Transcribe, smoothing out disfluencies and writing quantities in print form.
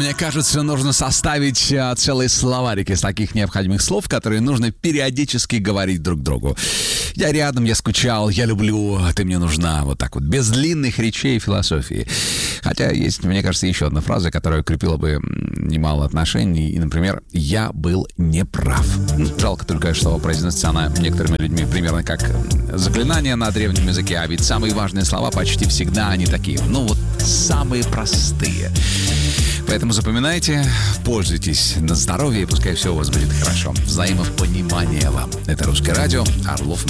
Мне кажется, нужно составить целый словарик из таких необходимых слов, которые нужно периодически говорить друг другу. Я рядом, я скучал, я люблю, ты мне нужна. Вот так вот, без длинных речей и философии. Хотя есть, мне кажется, еще одна фраза, которая укрепила бы немало отношений. И, например, «я был неправ». Жалко только, что произносится она некоторыми людьми примерно как заклинание на древнем языке. А ведь самые важные слова почти всегда они такие. Ну вот, самые простые. Поэтому запоминайте, пользуйтесь на здоровье, и пускай все у вас будет хорошо. Взаимопонимание вам. Это «Русское радио», Орлов